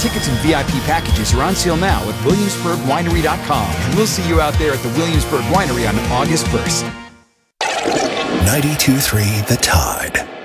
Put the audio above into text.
Tickets and VIP packages are on sale now at WilliamsburgWinery.com, and we'll see you out there at the Williamsburg Winery on August 1st. 92.3 The Tide.